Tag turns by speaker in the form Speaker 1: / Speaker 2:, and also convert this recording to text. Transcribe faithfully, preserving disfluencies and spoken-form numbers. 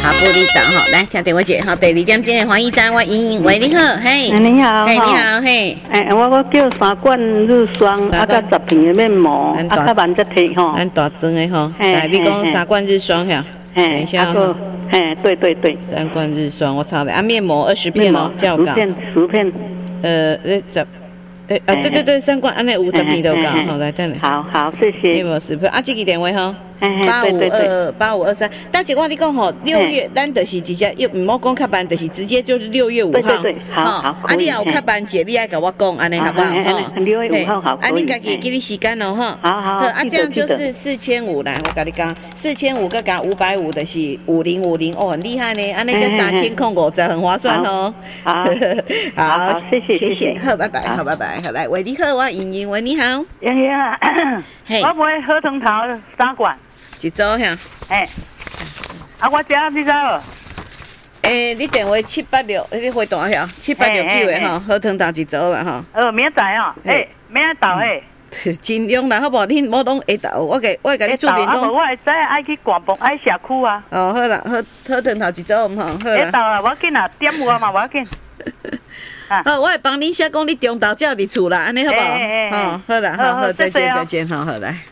Speaker 1: 好，不离岛哈，来听电话姐哈，第二点钟的黄一章，我莹莹喂，你好，嘿，
Speaker 2: 你好，
Speaker 1: 嘿，你好，嘿，
Speaker 2: 哎，我我叫三罐日霜，啊，甲十片的面膜，啊，较慢则提吼，
Speaker 1: 咱大装的吼，来，你讲三罐日霜哈，等一下哈，
Speaker 2: 嘿，对对对，
Speaker 1: 三罐日霜，我操的，啊，面膜二十片哦，叫我讲，
Speaker 2: 十片，十片，
Speaker 1: 呃，呃，十。诶、欸、啊，对对对，三罐安尼有十片都够，好来等下。
Speaker 2: 好好，谢谢。
Speaker 1: 面膜十片，啊，这个电话吼，八五二八五二三。但是我你讲吼，六月咱就是直接又唔好讲较慢，就是直接就是六月五号。
Speaker 2: 对对对，好好。
Speaker 1: 啊，你有较慢节，你爱甲我讲，安尼好不好？
Speaker 2: 哈，六月五号好。
Speaker 1: 啊，你家己给你时间哦，哈。
Speaker 2: 好好。
Speaker 1: 啊，这样就是四千五来，我跟你讲，四千五个加五百五的是五零五零，哦，很厉害呢，安尼就三千空五十，很划算哦。
Speaker 2: 好，
Speaker 1: 好，
Speaker 2: 谢谢
Speaker 1: 谢谢，好，拜拜，好，拜拜，好来，喂，你好，我莹莹，喂，你好。
Speaker 2: 莹莹啊，我买合成桃三罐。
Speaker 1: 一组吓，
Speaker 2: 哎，啊，我这你知无？
Speaker 1: 诶，你电话七八六，你回大晓七八六九的吼，好汤头一组啦吼。
Speaker 2: 呃，明仔哦，诶，明仔到诶。
Speaker 1: 尽量啦，好无？恁无拢会到，我给我甲你注明讲。
Speaker 2: 我会知爱去逛逛，爱社区啊。
Speaker 1: 哦，好啦，好好汤头一组毋吼，好啦。
Speaker 2: 会到啊，我紧啊，点我嘛，我紧。
Speaker 1: 好，我会帮恁写讲你中昼才伫厝啦，安尼好无？吼，好啦，好好，再见再见，好好来。